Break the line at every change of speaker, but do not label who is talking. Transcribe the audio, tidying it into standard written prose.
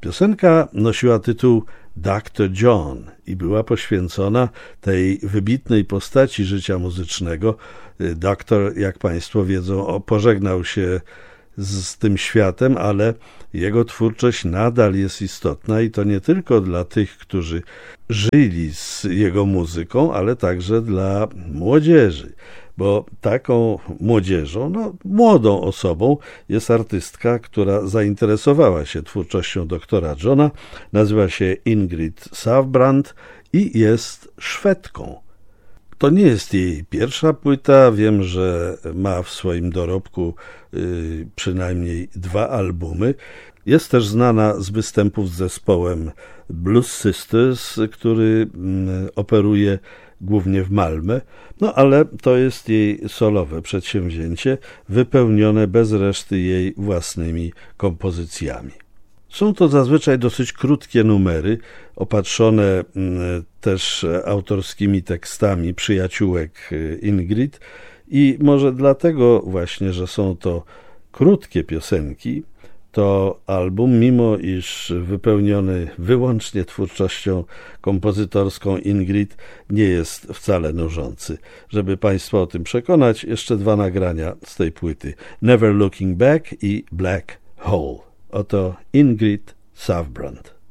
Piosenka nosiła tytuł Dr. John i była poświęcona tej wybitnej postaci życia muzycznego. Doktor, jak Państwo wiedzą, pożegnał się z tym światem, ale jego twórczość nadal jest istotna i to nie tylko dla tych, którzy żyli z jego muzyką, ale także dla młodzieży. Bo taką młodzieżą, młodą osobą jest artystka, która zainteresowała się twórczością doktora Johna. Nazywa się Ingrid Savbrand i jest Szwedką. To nie jest jej pierwsza płyta. Wiem, że ma w swoim dorobku przynajmniej 2 albumy. Jest też znana z występów z zespołem Blues Sisters, który operuje głównie w Malmö, ale to jest jej solowe przedsięwzięcie, wypełnione bez reszty jej własnymi kompozycjami. Są to zazwyczaj dosyć krótkie numery, opatrzone też autorskimi tekstami przyjaciółek Ingrid i może dlatego właśnie, że są to krótkie piosenki, to album, mimo iż wypełniony wyłącznie twórczością kompozytorską Ingrid, nie jest wcale nużący. Żeby Państwa o tym przekonać, jeszcze 2 nagrania z tej płyty. Never Looking Back i Black Hole. Oto Ingrid Savbrand.